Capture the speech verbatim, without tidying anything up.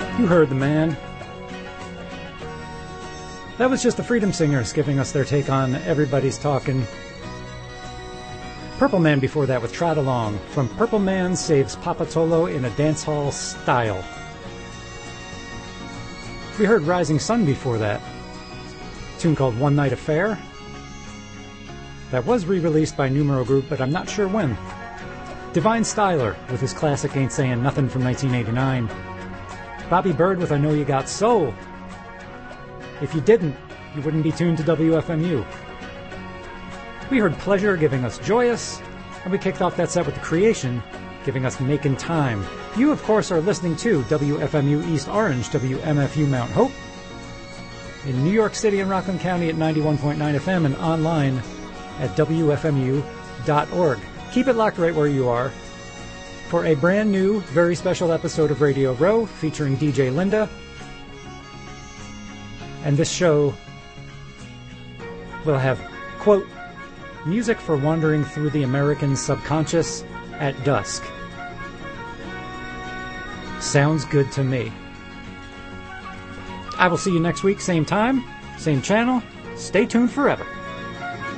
You heard the man. That was just the Freedom Singers giving us their take on Everybody's Talking. Purple Man before that with Trot Along, from Purple Man Saves Papatolo in a Dancehall Style. We heard Rising Sun before that, a tune called One Night Affair. That was re-released by Numero Group, but I'm not sure when. Divine Styler with his classic Ain't Saying Nothing from nineteen eighty-nine. Bobby Bird with I Know You Got Soul. If you didn't, you wouldn't be tuned to W F M U. We heard Pleasure giving us Joyous, and we kicked off that set with The Creation, giving us Makin' Time. You, of course, are listening to W F M U East Orange, W M F U Mount Hope, in New York City and Rockland County at ninety-one point nine F M and online at W F M U dot org. Keep it locked right where you are for a brand new, very special episode of Radio Row featuring D J Linda. And this show will have, quote, music for wandering through the American subconscious at dusk. Sounds good to me. I will see you next week, same time, same channel. Stay tuned forever.